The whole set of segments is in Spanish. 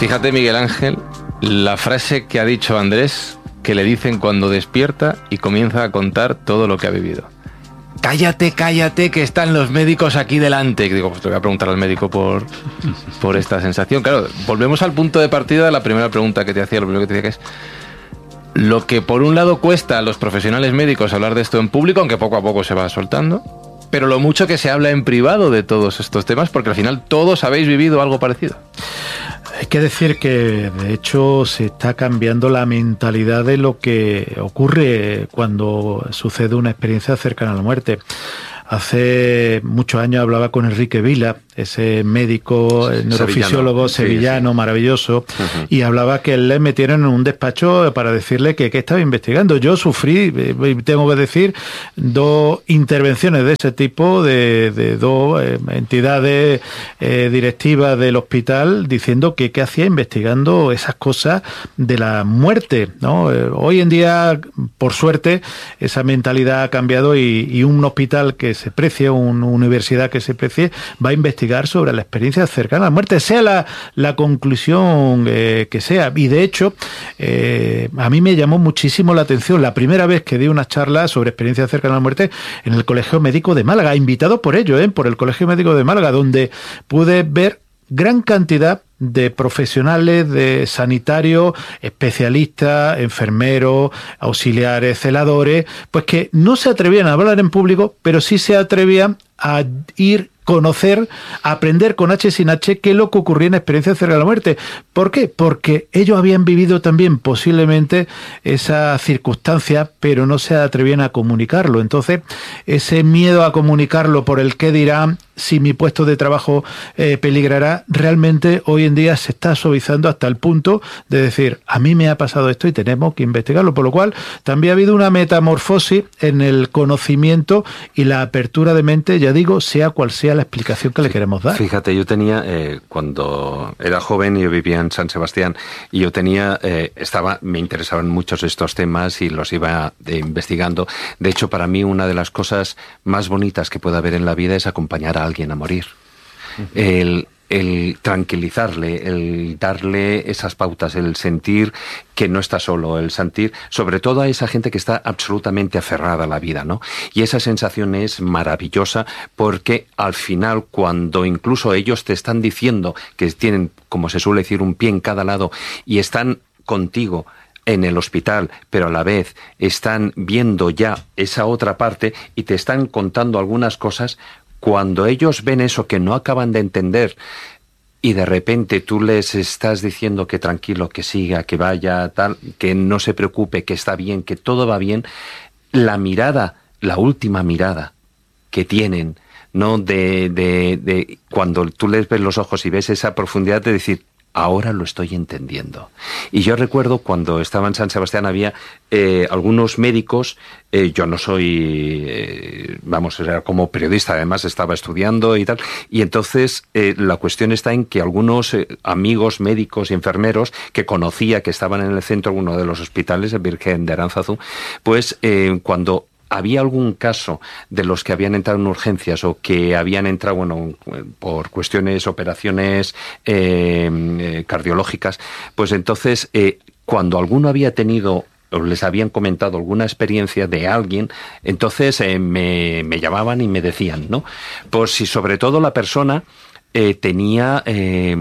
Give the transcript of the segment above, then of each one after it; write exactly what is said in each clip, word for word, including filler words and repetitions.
Fíjate, Miguel Ángel, la frase que ha dicho Andrés, que le dicen cuando despierta y comienza a contar todo lo que ha vivido. Cállate, cállate, que están los médicos aquí delante. Digo, pues te voy a preguntar al médico por, por esta sensación. Claro, volvemos al punto de partida de la primera pregunta que te hacía, lo primero que te decía que es lo que por un lado cuesta a los profesionales médicos hablar de esto en público, aunque poco a poco se va soltando, pero lo mucho que se habla en privado de todos estos temas, porque al final todos habéis vivido algo parecido. Hay que decir que, de hecho, se está cambiando la mentalidad de lo que ocurre cuando sucede una experiencia cercana a la muerte. Hace muchos años hablaba con Enrique Vila, ese médico sí, neurofisiólogo sevillano, sevillano sí, sí. maravilloso, uh-huh. y hablaba que le metieron en un despacho para decirle que, que estaba investigando. Yo sufrí, tengo que decir, dos intervenciones de ese tipo, de, de dos eh, entidades eh, directivas del hospital, diciendo que qué hacía investigando esas cosas de la muerte, ¿no? Eh, hoy en día, por suerte, esa mentalidad ha cambiado y, y un hospital que se precie, una universidad que se precie, va a investigar sobre la experiencia cercana a la muerte, sea la, la conclusión eh, que sea. Y de hecho, eh, a mí me llamó muchísimo la atención la primera vez que di una charla sobre experiencia cercana a la muerte en el Colegio Médico de Málaga, invitado por ello, ¿eh? por el Colegio Médico de Málaga, donde pude ver gran cantidad de profesionales, de sanitarios, especialistas, enfermeros, auxiliares, celadores, pues que no se atrevían a hablar en público, pero sí se atrevían a ir conocer, aprender con H sin H qué es lo que ocurría en experiencias cercanas a la muerte. ¿Por qué? Porque ellos habían vivido también posiblemente esa circunstancia, pero no se atrevían a comunicarlo. Entonces, ese miedo a comunicarlo por el qué dirán, si mi puesto de trabajo eh, peligrará, realmente hoy en día se está suavizando hasta el punto de decir, a mí me ha pasado esto y tenemos que investigarlo, por lo cual también ha habido una metamorfosis en el conocimiento y la apertura de mente, ya digo, sea cual sea la explicación que sí, le queremos dar. Fíjate, yo tenía, eh, cuando era joven, yo vivía en San Sebastián, y yo tenía, eh, estaba, me interesaban muchos estos temas y los iba eh, investigando. De hecho, para mí, una de las cosas más bonitas que puede haber en la vida es acompañar a alguien a morir. Uh-huh. El, el tranquilizarle, el darle esas pautas, el sentir que no está solo, el sentir, sobre todo a esa gente que está absolutamente aferrada a la vida, ¿no? Y esa sensación es maravillosa porque al final, cuando incluso ellos te están diciendo que tienen, como se suele decir, un pie en cada lado y están contigo en el hospital, pero a la vez están viendo ya esa otra parte y te están contando algunas cosas. Cuando ellos ven eso que no acaban de entender y de repente tú les estás diciendo que tranquilo, que siga, que vaya, tal, que no se preocupe, que está bien, que todo va bien, la mirada, la última mirada que tienen, ¿no? De, de, de cuando tú les ves los ojos y ves esa profundidad de decir, ahora lo estoy entendiendo. Y yo recuerdo cuando estaba en San Sebastián había eh, algunos médicos, eh, yo no soy, eh, vamos, era como periodista, además estaba estudiando y tal, y entonces eh, la cuestión está en que algunos eh, amigos médicos y enfermeros que conocía que estaban en el centro, uno de los hospitales, el Virgen de Aránzazu, pues eh, cuando había algún caso de los que habían entrado en urgencias o que habían entrado, bueno, por cuestiones, operaciones eh, eh, cardiológicas, pues entonces eh, cuando alguno había tenido o les habían comentado alguna experiencia de alguien, entonces eh, me, me llamaban y me decían, ¿no? Por si sobre todo la persona eh, tenía, eh,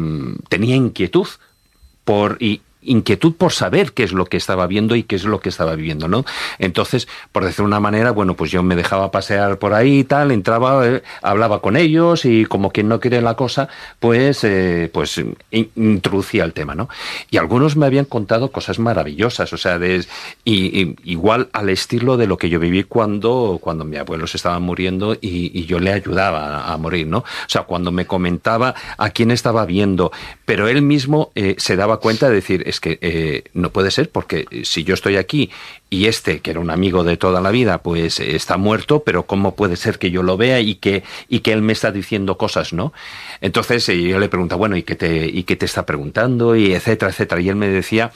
tenía inquietud por... y inquietud por saber qué es lo que estaba viendo y qué es lo que estaba viviendo, ¿no? Entonces, por decir una manera, bueno, pues yo me dejaba pasear por ahí y tal, entraba, eh, hablaba con ellos y como quien no quiere la cosa, pues, eh, pues in, introducía el tema, ¿no? Y algunos me habían contado cosas maravillosas, o sea, de, y, y, igual al estilo de lo que yo viví cuando, cuando mi abuelo se estaba muriendo y, y yo le ayudaba a, a morir, ¿no? O sea, cuando me comentaba a quién estaba viendo, pero él mismo eh, se daba cuenta de decir, es que eh, no puede ser, porque si yo estoy aquí y este, que era un amigo de toda la vida, pues eh, está muerto, pero ¿cómo puede ser que yo lo vea y que, y que él me está diciendo cosas, ¿no? Entonces eh, yo le pregunto, bueno, ¿y qué te, y qué te está preguntando? Y etcétera, etcétera. Y él me decía,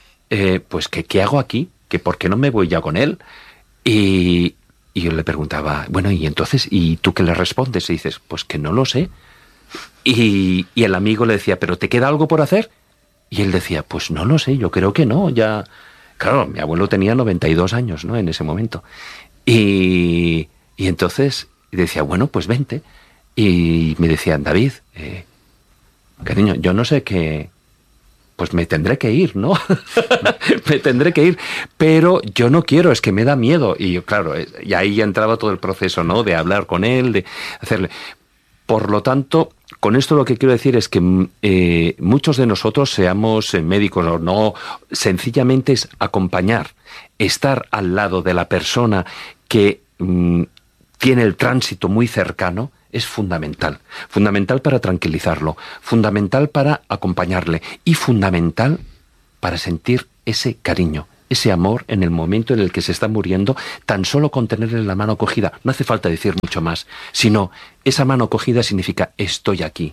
eh, pues que ¿qué hago aquí? Que ¿por qué no me voy ya con él? Y, y yo le preguntaba, bueno, y entonces, ¿y tú qué le respondes? Y dices, pues que no lo sé. Y, y el amigo le decía, ¿pero te queda algo por hacer? Y él decía, pues no lo sé, yo creo que no, ya... Claro, mi abuelo tenía noventa y dos años, ¿no?, en ese momento. Y, y entonces decía, bueno, pues vente. Y me decían, David, eh, cariño, yo no sé qué... Pues me tendré que ir, ¿no? me tendré que ir. Pero yo no quiero, es que me da miedo. Y yo, claro, y ahí ya entraba todo el proceso, ¿no?, de hablar con él, de hacerle... Por lo tanto, con esto lo que quiero decir es que eh, muchos de nosotros seamos eh, médicos o no, sencillamente es acompañar, estar al lado de la persona que mm, tiene el tránsito muy cercano, es fundamental. Fundamental para tranquilizarlo, fundamental para acompañarle y fundamental para sentir ese cariño, ese amor en el momento en el que se está muriendo, tan solo con tenerle la mano cogida. No hace falta decir mucho más, sino esa mano cogida significa estoy aquí.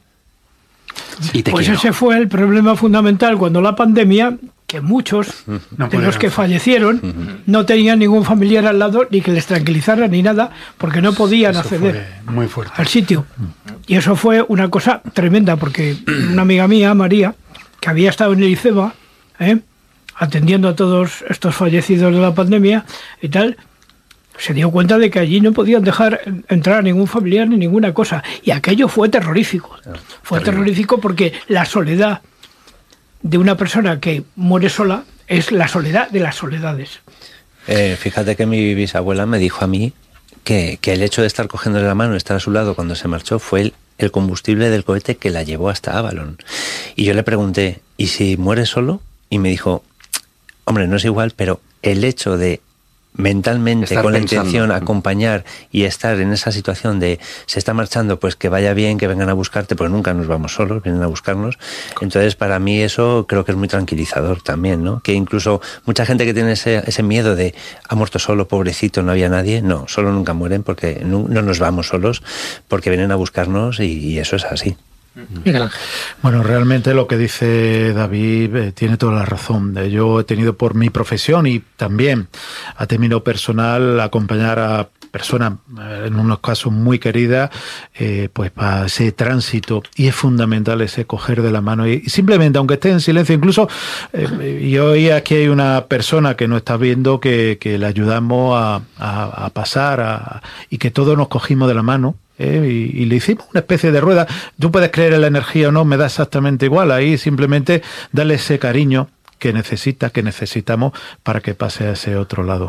Y te pues quiero. Ese fue el problema fundamental cuando la pandemia, que muchos no de los que fallecieron uh-huh. no tenían ningún familiar al lado ni que les tranquilizara ni nada, porque no podían eso acceder muy fuerte. al sitio. Y eso fue una cosa tremenda, porque una amiga mía, María, que había estado en el ICEBA, ¿eh? atendiendo a todos estos fallecidos de la pandemia y tal, se dio cuenta de que allí no podían dejar entrar a ningún familiar ni ninguna cosa. Y aquello fue terrorífico. Fue Terrible. terrorífico porque la soledad de una persona que muere sola es la soledad de las soledades. Eh, fíjate que mi bisabuela me dijo a mí que, que el hecho de estar cogiéndole la mano, estar a su lado cuando se marchó, fue el, el combustible del cohete que la llevó hasta Avalon. Y yo le pregunté, ¿y si muere solo? Y me dijo, hombre, no es igual, pero el hecho de mentalmente, estar con la pensando. intención, acompañar y estar en esa situación de se está marchando, pues que vaya bien, que vengan a buscarte, porque nunca nos vamos solos, vienen a buscarnos. Entonces, para mí eso creo que es muy tranquilizador también, ¿no? Que incluso mucha gente que tiene ese, ese miedo de ha muerto solo, pobrecito, no había nadie. No, solo nunca mueren porque no, no nos vamos solos, porque vienen a buscarnos y, y eso es así. Miguel Ángel. Bueno, realmente lo que dice David eh, tiene toda la razón. Yo he tenido por mi profesión y también a término personal acompañar a personas, eh, en unos casos muy queridas, eh, pues para ese tránsito, y es fundamental ese coger de la mano y, y simplemente, aunque esté en silencio, incluso eh, y hoy aquí hay una persona que no está viendo que, que le ayudamos a, a, a pasar a, y que todos nos cogimos de la mano. Eh, y, y le hicimos una especie de rueda. Tú puedes creer en la energía o no, me da exactamente igual. Ahí simplemente darle ese cariño que necesita, que necesitamos para que pase a ese otro lado.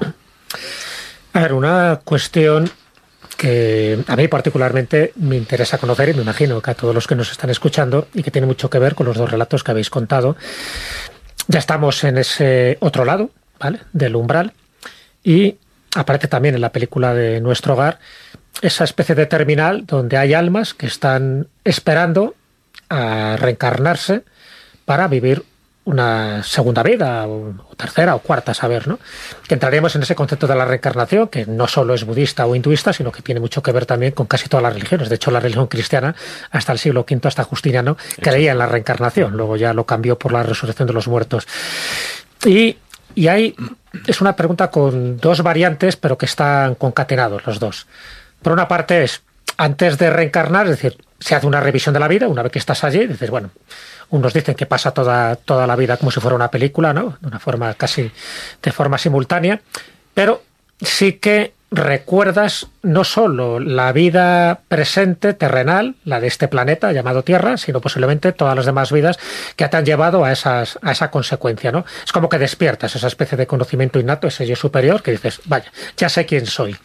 A ver, una cuestión que a mí particularmente me interesa conocer, y me imagino que a todos los que nos están escuchando, y que tiene mucho que ver con los dos relatos que habéis contado. Ya estamos en ese otro lado, ¿vale?, del umbral, y aparece también en la película de Nuestro Hogar esa especie de terminal donde hay almas que están esperando a reencarnarse para vivir una segunda vida, o tercera o cuarta, a saber, ¿no? Que entraríamos en ese concepto de la reencarnación, que no solo es budista o hinduista, sino que tiene mucho que ver también con casi todas las religiones. De hecho, la religión cristiana, hasta el siglo quinto, hasta Justiniano, creía en la reencarnación. Luego ya lo cambió por la resurrección de los muertos. Y, y ahí es una pregunta con dos variantes, pero que están concatenados los dos. Por una parte es, antes de reencarnar, es decir, se hace una revisión de la vida, una vez que estás allí, dices, bueno, unos dicen que pasa toda, toda la vida como si fuera una película, ¿no?, de una forma casi de forma simultánea, pero sí que recuerdas no solo la vida presente, terrenal, la de este planeta llamado Tierra, sino posiblemente todas las demás vidas que te han llevado a, esas, a esa consecuencia, ¿no? Es como que despiertas esa especie de conocimiento innato, ese yo superior, que dices, vaya, ya sé quién soy.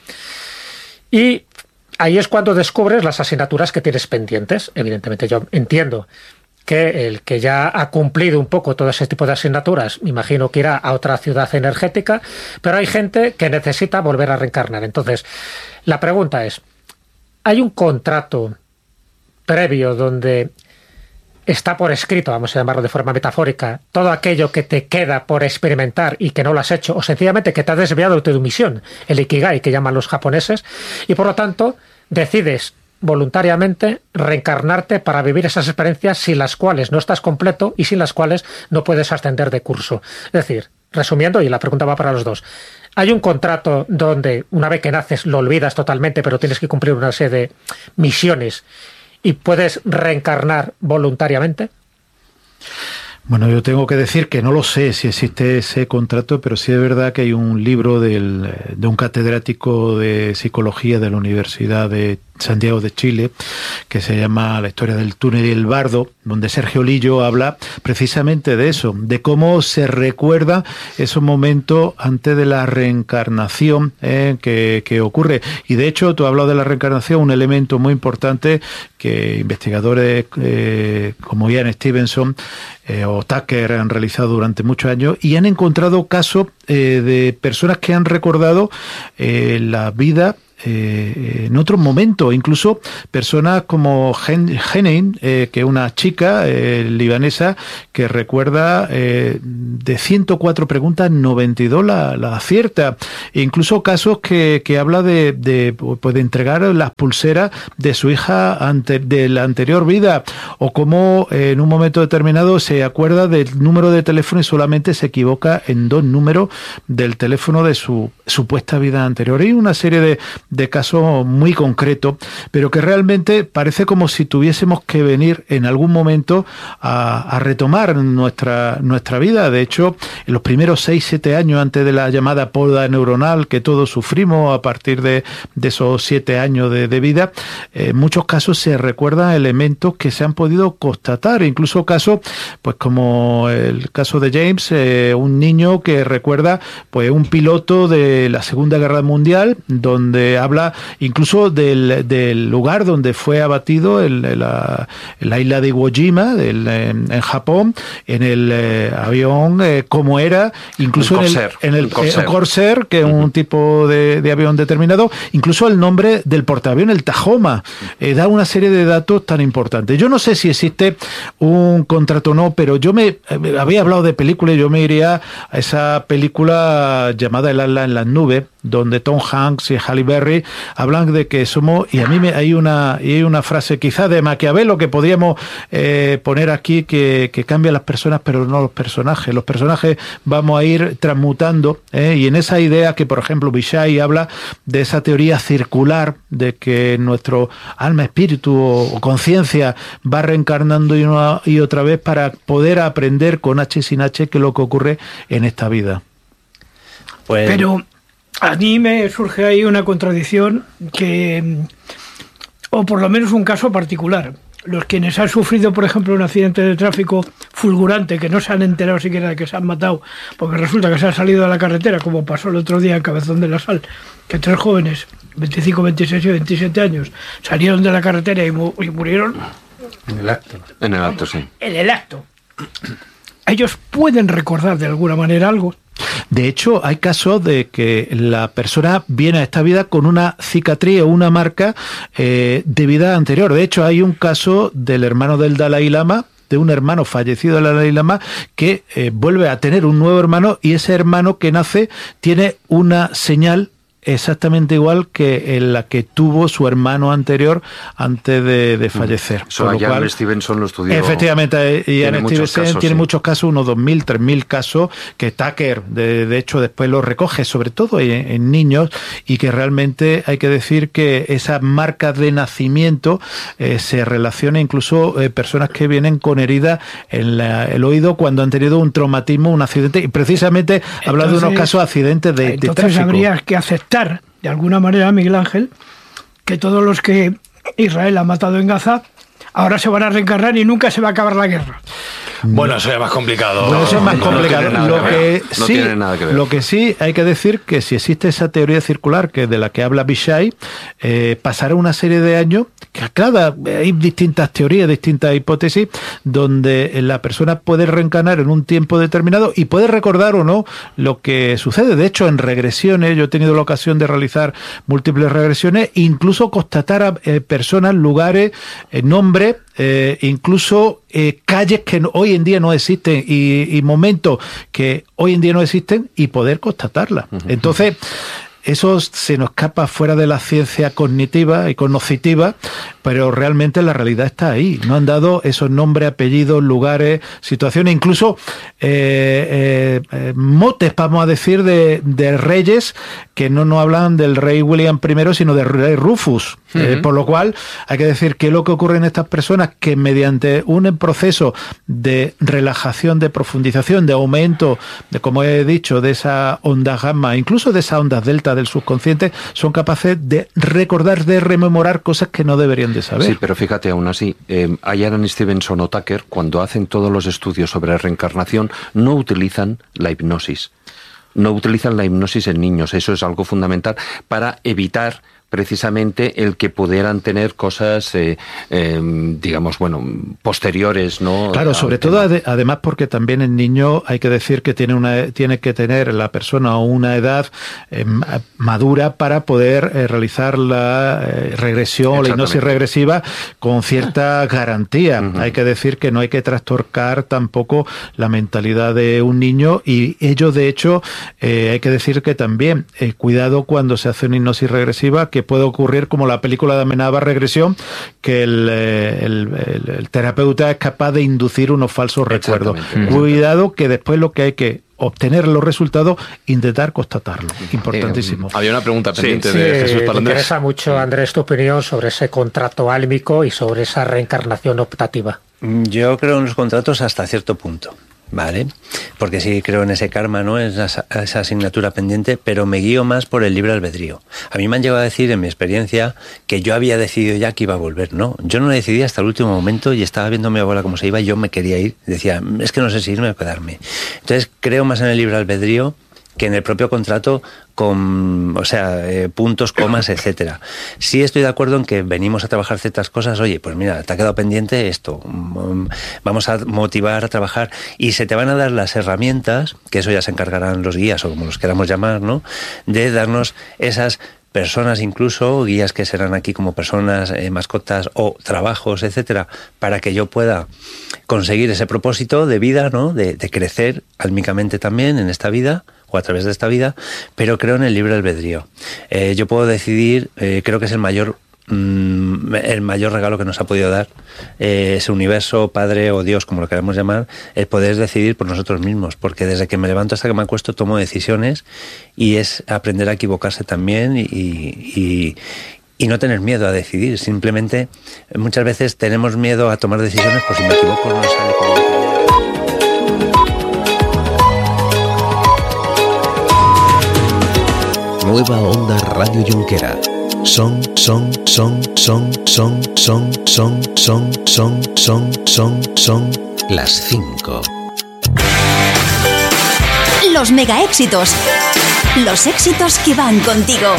Y ahí es cuando descubres las asignaturas que tienes pendientes. Evidentemente yo entiendo que el que ya ha cumplido un poco todo ese tipo de asignaturas, me imagino que irá a otra ciudad energética, pero hay gente que necesita volver a reencarnar. Entonces, la pregunta es, ¿hay un contrato previo donde está por escrito, vamos a llamarlo de forma metafórica, todo aquello que te queda por experimentar y que no lo has hecho, o sencillamente que te has desviado de tu misión, el Ikigai que llaman los japoneses, y por lo tanto decides voluntariamente reencarnarte para vivir esas experiencias sin las cuales no estás completo y sin las cuales no puedes ascender de curso? Es decir, resumiendo, y la pregunta va para los dos, ¿hay un contrato donde una vez que naces lo olvidas totalmente, pero tienes que cumplir una serie de misiones y puedes reencarnar voluntariamente? Bueno, yo tengo que decir que no lo sé si existe ese contrato, pero sí es verdad que hay un libro del, de un catedrático de psicología de la Universidad de Santiago de Chile, que se llama La historia del túnel y el bardo, donde Sergio Lillo habla precisamente de eso, de cómo se recuerda esos momentos antes de la reencarnación eh, que, que ocurre. Y de hecho, tú has hablado de la reencarnación, un elemento muy importante que investigadores eh, como Ian Stevenson eh, o Tucker han realizado durante muchos años y han encontrado casos eh, de personas que han recordado eh, la vida Eh, en otros momentos, incluso personas como Henein, eh, que es una chica eh, libanesa que recuerda eh, de ciento cuatro preguntas, noventa y dos la, la acierta. E incluso casos que, que habla de, de, pues de entregar las pulseras de su hija ante, de la anterior vida, o como eh, en un momento determinado se acuerda del número de teléfono y solamente se equivoca en dos números del teléfono de su supuesta vida anterior. Hay una serie de de casos muy concretos, pero que realmente parece como si tuviésemos que venir en algún momento a, a retomar nuestra, nuestra vida. De hecho, en los primeros seis, siete años antes de la llamada poda neuronal que todos sufrimos a partir de, de esos siete años de, de vida, en muchos casos se recuerdan elementos que se han podido constatar, incluso casos, pues como el caso de James, eh, un niño que recuerda pues un piloto de la Segunda Guerra Mundial, donde habla incluso del, del lugar donde fue abatido el, la, la isla de Iwo Jima del, en, en Japón, en el eh, avión, eh, cómo era, incluso en el, en el Corsair, eh, Corsair que es uh-huh. un tipo de, de avión determinado, incluso el nombre del portaavión, el Tahoma, eh, da una serie de datos tan importantes. Yo no sé si existe un contrato o no, pero yo me eh, había hablado de películas, yo me iría a esa película llamada El ala en las nubes, donde Tom Hanks y Halle Berry hablan de que somos, y a mí me, hay una y hay una frase quizás de Maquiavelo que podríamos eh, poner aquí, que, que cambia las personas pero no los personajes. Los personajes vamos a ir transmutando, eh, y en esa idea que, por ejemplo, Bishai habla de esa teoría circular de que nuestro alma, espíritu o, o conciencia va reencarnando y, una, y otra vez para poder aprender con H y sin H qué es lo que ocurre en esta vida. Pues... Pero a mí me surge ahí una contradicción que, o por lo menos un caso particular. Los quienes han sufrido, por ejemplo, un accidente de tráfico fulgurante, que no se han enterado siquiera de que se han matado, porque resulta que se han salido a la carretera, como pasó el otro día en Cabezón de la Sal, que tres jóvenes, veinticinco, veintiséis y veintisiete años, salieron de la carretera y, mu- y murieron. En el acto. En el acto, sí. En el acto. Ellos pueden recordar de alguna manera algo. De hecho, hay casos de que la persona viene a esta vida con una cicatriz o una marca eh, de vida anterior. De hecho, hay un caso del hermano del Dalai Lama, de un hermano fallecido del Dalai Lama, que eh, vuelve a tener un nuevo hermano, y ese hermano que nace tiene una señal exactamente igual que en la que tuvo su hermano anterior antes de, de fallecer. Eso a Ian Stevenson lo estudió. Efectivamente, Ian Stevenson casos, tiene sí. muchos casos, unos dos mil, tres mil casos, que Tucker, de, de hecho, después lo recoge, sobre todo en, en niños, y que realmente hay que decir que esas marcas de nacimiento eh, se relacionan incluso eh, personas que vienen con heridas en la, el oído cuando han tenido un traumatismo, un accidente, y precisamente habla de unos casos de accidentes de, entonces de tráfico. Habría que aceptar de alguna manera, Miguel Ángel, que todos los que Israel ha matado en Gaza ahora se van a reencarnar y nunca se va a acabar la guerra. Bueno, eso es más complicado. Bueno, eso es más complicado. No, no lo, que no sí, tiene nada que ver. Lo que sí hay que decir que si existe esa teoría circular que de la que habla Bishai, eh, pasará una serie de años, que cada hay distintas teorías, distintas hipótesis, donde la persona puede reencarnar en un tiempo determinado y puede recordar o no lo que sucede. De hecho, en regresiones, yo he tenido la ocasión de realizar múltiples regresiones, incluso constatar a eh, personas, lugares, eh, nombres, eh, incluso eh, calles que no, hoy en día no existen y, y momentos que hoy en día no existen, y poder constatarlas. Uh-huh. Entonces, eso se nos escapa fuera de la ciencia cognitiva y cognoscitiva, pero realmente la realidad está ahí. No han dado esos nombres, apellidos, lugares, situaciones, incluso eh, eh, motes, vamos a decir, de, de reyes que no nos hablan del rey William primero, sino del rey Rufus. Uh-huh. Eh, por lo cual, hay que decir que lo que ocurre en estas personas, que mediante un proceso de relajación, de profundización, de aumento, de como he dicho, de esa onda gamma, incluso de esas ondas delta del subconsciente, son capaces de recordar, de rememorar cosas que no deberían de saber. Sí, pero fíjate, aún así, eh, Alan Stevenson o Tucker, cuando hacen todos los estudios sobre reencarnación, no utilizan la hipnosis. No utilizan la hipnosis en niños. Eso es algo fundamental para evitar precisamente el que pudieran tener cosas, eh, eh, digamos, bueno, posteriores, ¿no? Claro, sobre todo, ad- además, porque también el niño, hay que decir que tiene una tiene que tener la persona una edad eh, madura para poder eh, realizar la eh, regresión, la hipnosis regresiva con cierta garantía. Uh-huh. Hay que decir que no hay que trastorcar tampoco la mentalidad de un niño, y ello, de hecho, eh, hay que decir que también, eh, cuidado cuando se hace una hipnosis regresiva, que puede ocurrir como la película de Amenábar, Regresión, que el, el, el, el terapeuta es capaz de inducir unos falsos recuerdos. Cuidado, que después lo que hay que obtener los resultados, intentar constatarlo. Importantísimo. Eh, había una pregunta pendiente sí, de sí, Jesús Palandés. Me interesa mucho, Andrés, tu opinión sobre ese contrato álmico y sobre esa reencarnación optativa. Yo creo en los contratos hasta cierto punto. Vale, porque sí creo en ese karma, ¿no? En esa, esa asignatura pendiente, pero me guío más por el libre albedrío. A mí me han llegado a decir, en mi experiencia, que yo había decidido ya que iba a volver. No, yo no lo decidí hasta el último momento, y estaba viendo a mi abuela cómo se iba y yo me quería ir. Decía, es que no sé si irme o quedarme. Entonces creo más en el libre albedrío que en el propio contrato, con, o sea, eh, puntos, comas, etcétera. Sí estoy de acuerdo en que venimos a trabajar ciertas cosas. Oye, pues mira, te ha quedado pendiente esto, vamos a motivar a trabajar, y se te van a dar las herramientas, que eso ya se encargarán los guías, o como los queramos llamar, ¿no?, de darnos esas personas, incluso guías que serán aquí como personas, eh, mascotas o trabajos, etcétera, para que yo pueda conseguir ese propósito de vida, ¿no?, de, de crecer álmicamente también en esta vida, o a través de esta vida, pero creo en el libre albedrío. Eh, yo puedo decidir, eh, creo que es el mayor mmm, el mayor regalo que nos ha podido dar eh, ese universo, Padre o Dios, como lo queramos llamar, el poder decidir por nosotros mismos, porque desde que me levanto hasta que me acuesto tomo decisiones, y es aprender a equivocarse también, y, y, y no tener miedo a decidir. Simplemente muchas veces tenemos miedo a tomar decisiones, por si me equivoco no sale como yo quería. Nueva Onda Radio Junquera. Son, son, son, son, son, son, son, son, son, son, son, son, las cinco. Los mega éxitos. Los éxitos que van contigo.